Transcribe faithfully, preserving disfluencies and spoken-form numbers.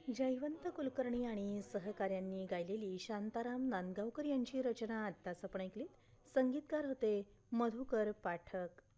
जयवंत कुलकर्णी आणि सहकाऱ्यांनी गायलेली शांताराम नांदगावकर यांची रचना आत्ताच आपण ऐकलीत. संगीतकार होते मधुकर पाठक.